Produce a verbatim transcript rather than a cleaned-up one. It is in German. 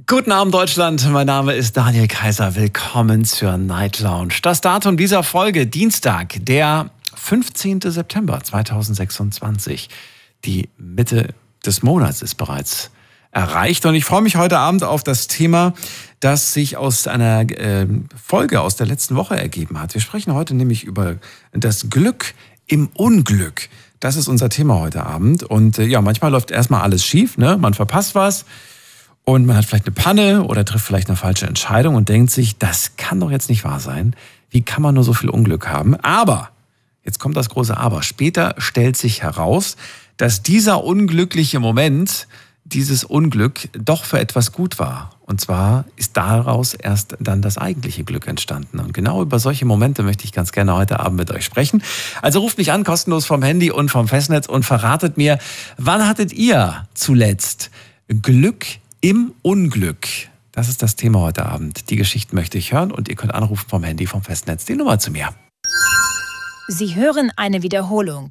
Guten Abend Deutschland, mein Name ist Daniel Kaiser, willkommen zur Night Lounge. Das Datum dieser Folge, Dienstag, der fünfzehnten September zweitausendsechsundzwanzig. Die Mitte des Monats ist bereits erreicht und ich freue mich heute Abend auf das Thema, das sich aus einer äh, Folge aus der letzten Woche ergeben hat. Wir sprechen heute nämlich über das Glück im Unglück. Das ist unser Thema heute Abend und äh, ja, manchmal läuft erstmal alles schief, ne? Man verpasst was. Und man hat vielleicht eine Panne oder trifft vielleicht eine falsche Entscheidung und denkt sich, das kann doch jetzt nicht wahr sein. Wie kann man nur so viel Unglück haben? Aber, jetzt kommt das große Aber, später stellt sich heraus, dass dieser unglückliche Moment, dieses Unglück doch für etwas gut war. Und zwar ist daraus erst dann das eigentliche Glück entstanden. Und genau über solche Momente möchte ich ganz gerne heute Abend mit euch sprechen. Also ruft mich an, kostenlos vom Handy und vom Festnetz und verratet mir, wann hattet ihr zuletzt Glück im Unglück? Das ist das Thema heute Abend. Die Geschichten möchte ich hören und ihr könnt anrufen vom Handy, vom Festnetz. Die Nummer zu mir. Sie hören eine Wiederholung.